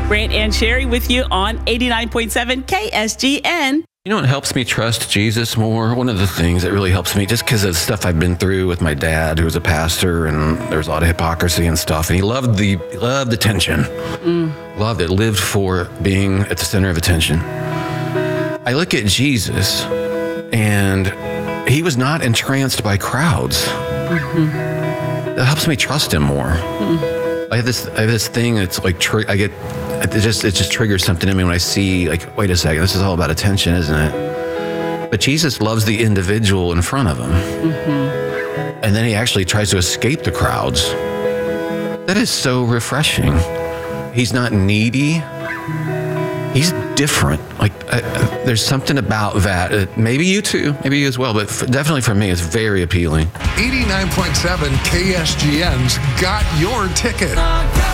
Brant and Sherry with you on 89.7 KSGN. You know what helps me trust Jesus more? One of the things that really helps me, just because of the stuff I've been through with my dad, who was a pastor, and there's a lot of hypocrisy and stuff, and he loved the tension. Loved it, lived for being at the center of attention. I look at Jesus, and he was not entranced by crowds. That helps me trust him more. I have this thing that's like, it just triggers something in me when I see, like, wait a second, this is all about attention, isn't it? But Jesus loves the individual in front of him. And then he actually tries to escape the crowds. That is so refreshing. He's not needy. He's different. Like, there's something about that. Maybe you too, maybe you as well, but definitely for me, it's very appealing. 89.7 KSGN's got your ticket.